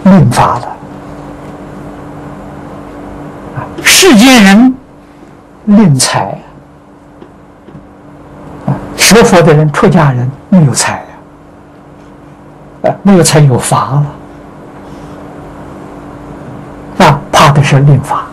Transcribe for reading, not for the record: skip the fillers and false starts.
吝法的。世间人吝财，学佛的人、出家人没有财没有财有法了，怕的是吝法。